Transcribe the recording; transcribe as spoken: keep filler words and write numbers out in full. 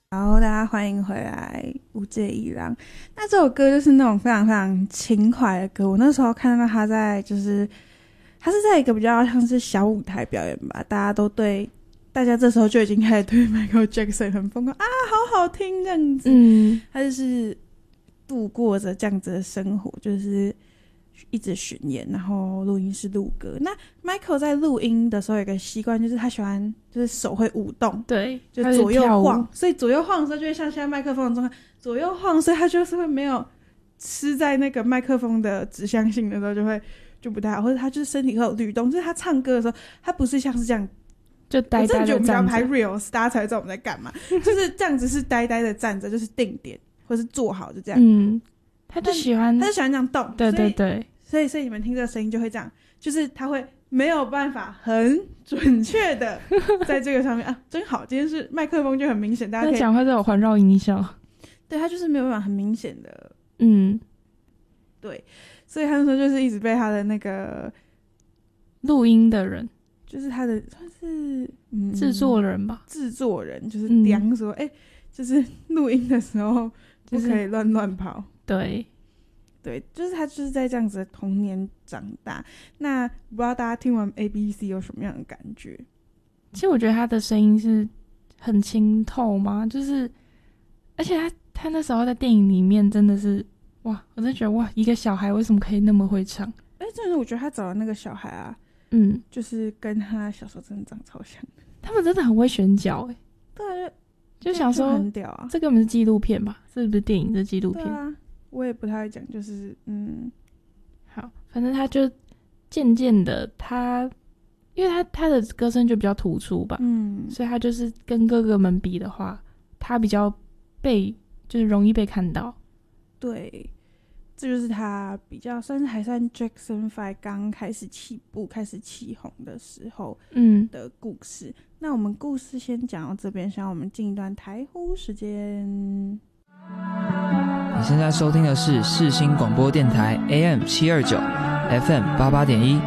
好，大家欢迎回来无界一郎。那这首歌就是那种非常非常情怀的歌，我那时候看到他在就是他是在一个比较像是小舞台表演吧，大家都对大家这时候就已经开始对 Michael Jackson 很疯狂啊，好好听这样子。嗯，他就是度过着这样子的生活，就是一直巡演，然后录音室录歌。那 Michael 在录音的时候有一个习惯，就是他喜欢就是手会舞动， 对， 就左右晃，所以左右晃的时候就会像现在麦克风的状态，左右晃，所以他就是会没有吃在那个麦克风的指向性的时候就会就不太好，或者他就是身体会有律动，就是他唱歌的时候他不是像是这样就呆呆的站着，我真的觉得我们要拍 reels 大家才知道我们在干嘛就是这样子是呆呆的站着，就是定点或是坐好就这样。嗯， 他就喜欢他就喜欢这样动， 对对对， 所以所以你们听这个声音就会这样，就是他会没有办法很准确的在这个上面啊，真好，今天是麦克风就很明显，大家可以讲话都有环绕音效， 对，他就是没有办法很明显的， 嗯， 对，所以他那时候就是一直被他的那个录音的人， 就是他的算是嗯制作人吧， 制作人就是量说，哎、嗯欸，就是录音的时候不可以乱乱跑， 对。 对，就是他就是在这样子的童年长大。那不知道大家听完 A B C 有什么样的感觉？ 其实我觉得他的声音是很清透嘛，就是而且他他那时候在电影里面真的是哇，我真的觉得哇，一个小孩为什么可以那么会唱？ 哎、欸，真的，我觉得他找的那个小孩啊， 嗯， 就是跟他小时候真的长超像的。 他们真的很会选角哎、欸， 对啊， 就想说很屌啊， 这根本是纪录片吧？这不是電影，这是纪录片。 对啊。我也不太会讲，就是嗯， 好，反正他就渐渐的，他因为他他的歌声就比较突出吧，嗯，所以他就是跟哥哥们比的话，他比较被就是容易被看到。 对，这就是他比较算是还算 Jackson Five 刚开始起步、开始起红的时候，嗯的故事。嗯、那我们故事先讲到这边，现在我们进一段台呼时间。 你现在收听的是世新广播电台 A M 七二九 F M 八八点一